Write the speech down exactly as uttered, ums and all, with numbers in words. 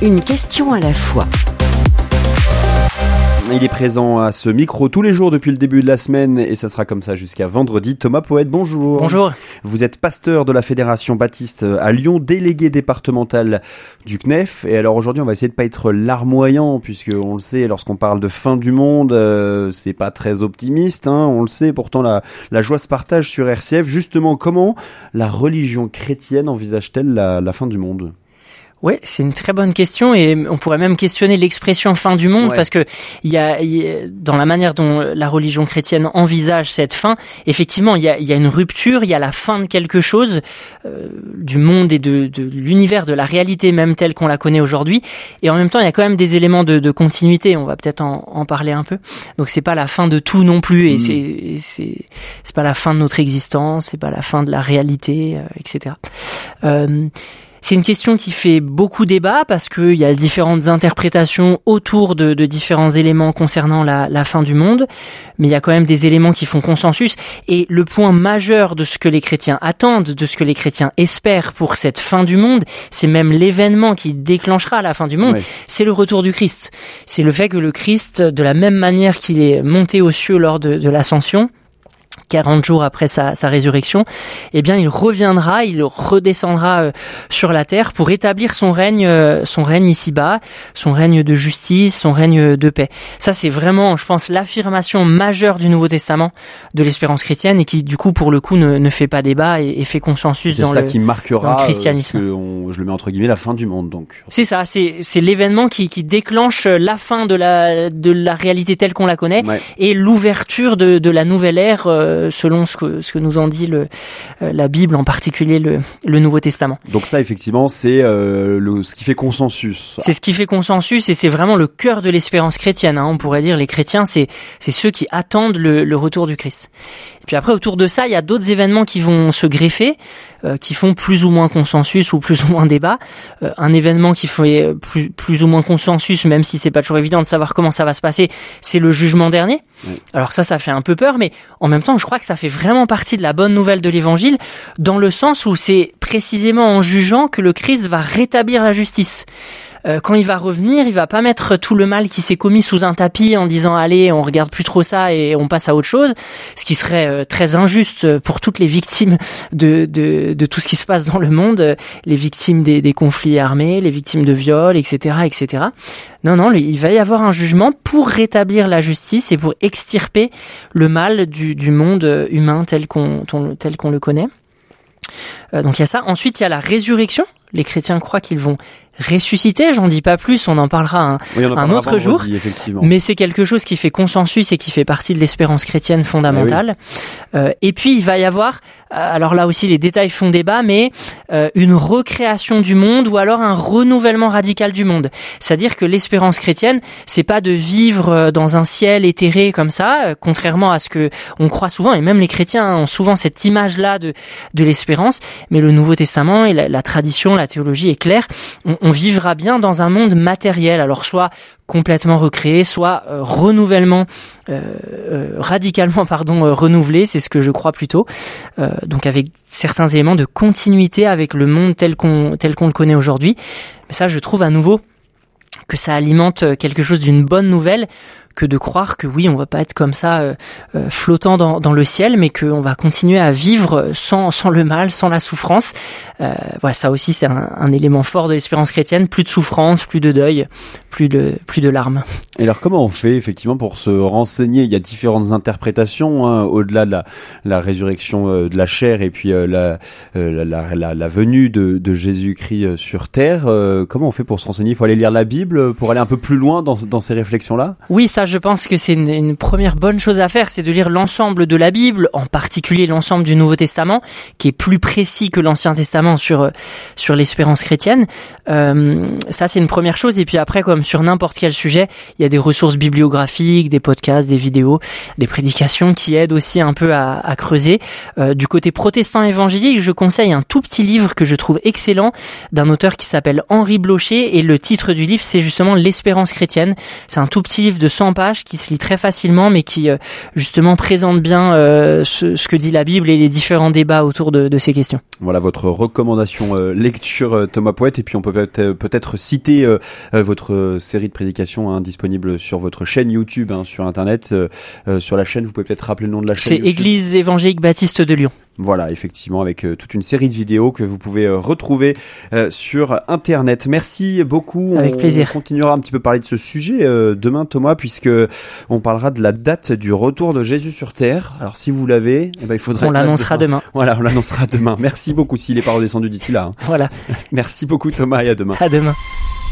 Une question à la fois. Il est présent à ce micro tous les jours depuis le début de la semaine et ça sera comme ça jusqu'à vendredi. Thomas Poète, bonjour. Bonjour. Vous êtes pasteur de la Fédération Baptiste à Lyon, délégué départemental du C N E F. Et alors aujourd'hui, on va essayer de pas être larmoyant puisque on le sait, lorsqu'on parle de fin du monde, euh, c'est pas très optimiste. Hein, on le sait, pourtant la, la joie se partage sur R C F. Justement, comment la religion chrétienne envisage-t-elle la, la fin du monde ? Ouais, c'est une très bonne question et on pourrait même questionner l'expression fin du monde ouais. parce que il y a, y a dans la manière dont la religion chrétienne envisage cette fin, effectivement, il y a, il y a une rupture, il y a la fin de quelque chose, euh, du monde et de, de l'univers, de la réalité même telle qu'on la connaît aujourd'hui, et en même temps, il y a quand même des éléments de, de continuité. On va peut-être en, en parler un peu. Donc c'est pas la fin de tout non plus, et mmh. c'est, et c'est, c'est pas la fin de notre existence, c'est pas la fin de la réalité, euh, et cetera. Euh, C'est une question qui fait beaucoup débat parce qu'il y a différentes interprétations autour de, de différents éléments concernant la, la fin du monde, mais il y a quand même des éléments qui font consensus. Et le point majeur de ce que les chrétiens attendent, de ce que les chrétiens espèrent pour cette fin du monde, c'est même l'événement qui déclenchera la fin du monde, oui. c'est le retour du Christ. C'est le fait que le Christ, de la même manière qu'il est monté aux cieux lors de, de l'ascension, quarante jours après sa, sa résurrection, eh bien, il reviendra, il redescendra euh, sur la terre pour établir son règne, euh, son règne ici-bas, son règne de justice, son règne de paix. Ça, c'est vraiment, je pense, l'affirmation majeure du Nouveau Testament de l'espérance chrétienne et qui, du coup, pour le coup, ne, ne fait pas débat et, et fait consensus dans, ça le, qui marquera, dans le christianisme. Euh, que on, je le mets entre guillemets, la fin du monde, donc. C'est ça, c'est, c'est l'événement qui, qui déclenche la fin de la, de la réalité telle qu'on la connaît ouais. et l'ouverture de, de la nouvelle ère euh, selon ce que, ce que nous en dit le, euh, la Bible, en particulier le, le Nouveau Testament. Donc ça, effectivement, c'est euh, le, ce qui fait consensus. C'est ce qui fait consensus et c'est vraiment le cœur de l'espérance chrétienne. Hein. On pourrait dire les chrétiens, c'est, c'est ceux qui attendent le, le retour du Christ. Et puis après, autour de ça, il y a d'autres événements qui vont se greffer, euh, qui font plus ou moins consensus ou plus ou moins débat. Euh, un événement qui fait plus, plus ou moins consensus, même si c'est pas toujours évident de savoir comment ça va se passer, c'est le jugement dernier. Oui. Alors ça, ça fait un peu peur, mais en même temps, je crois que ça fait vraiment partie de la bonne nouvelle de l'Évangile, dans le sens où c'est précisément en jugeant que le Christ va rétablir la justice. Euh, quand il va revenir, il va pas mettre tout le mal qui s'est commis sous un tapis en disant allez, on regarde plus trop ça et on passe à autre chose, ce qui serait euh, très injuste pour toutes les victimes de, de, de tout ce qui se passe dans le monde, les victimes des, des conflits armés, les victimes de viols, et cetera, et cetera. Non, non, il va y avoir un jugement pour rétablir la justice et pour extirper le mal du, du monde humain tel qu'on, tel qu'on le connaît. Euh, donc il y a ça. Ensuite, il y a la résurrection. Les chrétiens croient qu'ils vont ressusciter, j'en dis pas plus, on en parlera un, oui, on en un autre jour, effectivement. Mais c'est quelque chose qui fait consensus et qui fait partie de l'espérance chrétienne fondamentale. Eh oui. euh, et puis il va y avoir, alors là aussi les détails font débat, mais euh, une recréation du monde ou alors un renouvellement radical du monde. C'est-à-dire que l'espérance chrétienne, c'est pas de vivre dans un ciel éthéré comme ça, contrairement à ce que on croit souvent, et même les chrétiens ont souvent cette image-là de, de l'espérance, mais le Nouveau Testament et la, la tradition, la théologie est claire, on, on vivra bien dans un monde matériel, alors soit complètement recréé, soit euh, renouvellement, euh, euh, radicalement pardon euh, renouvelé, c'est ce que je crois plutôt. Euh, donc avec certains éléments de continuité avec le monde tel qu'on tel qu'on le connaît aujourd'hui. Mais ça, je trouve à nouveau que ça alimente quelque chose d'une bonne nouvelle, que de croire que oui, on va pas être comme ça euh, euh, flottant dans, dans le ciel, mais qu'on va continuer à vivre sans, sans le mal, sans la souffrance. Euh, voilà, ça aussi c'est un, un élément fort de l'espérance chrétienne. Plus de souffrance, plus de deuil, plus de plus de larmes. Et alors comment on fait effectivement pour se renseigner ? Il y a différentes interprétations hein, au-delà de la, la résurrection euh, de la chair et puis euh, la, euh, la, la, la venue de, de Jésus-Christ sur terre. Euh, comment on fait pour se renseigner ? Il faut aller lire la Bible pour aller un peu plus loin dans, dans ces réflexions-là ? Oui, ça je pense que c'est une, une première bonne chose à faire, c'est de lire l'ensemble de la Bible, en particulier l'ensemble du Nouveau Testament, qui est plus précis que l'Ancien Testament sur sur l'espérance chrétienne. Euh, ça, c'est une première chose. Et puis après, comme sur n'importe quel sujet, il y a des ressources bibliographiques, des podcasts, des vidéos, des prédications qui aident aussi un peu à, à creuser. Euh, du côté protestant évangélique, je conseille un tout petit livre que je trouve excellent d'un auteur qui s'appelle Henri Blocher, et le titre du livre, c'est justement l'espérance chrétienne. C'est un tout petit livre de cent pages qui se lit très facilement, mais qui euh, justement présente bien euh, ce, ce que dit la Bible et les différents débats autour de, de ces questions. Voilà votre recommandation euh, lecture euh, Thomas Poët, et puis on peut peut-être, peut-être citer euh, euh, votre euh, série de prédications hein, disponible sur votre chaîne YouTube, hein, sur internet. Euh, euh, sur la chaîne, vous pouvez peut-être rappeler le nom de la chaîne. C'est YouTube. Église évangélique baptiste de Lyon. Voilà, effectivement, avec euh, toute une série de vidéos que vous pouvez euh, retrouver euh, sur internet. Merci beaucoup. Avec on plaisir. continuera un petit peu parler de ce sujet euh, demain, Thomas, puisque on parlera de la date du retour de Jésus sur terre. Alors si vous l'avez, eh ben, il faudrait... On l'annoncera demain. Voilà, on l'annoncera demain. Merci beaucoup s'il n'est pas redescendu d'ici là. Hein. Voilà. Merci beaucoup Thomas et à demain. À demain.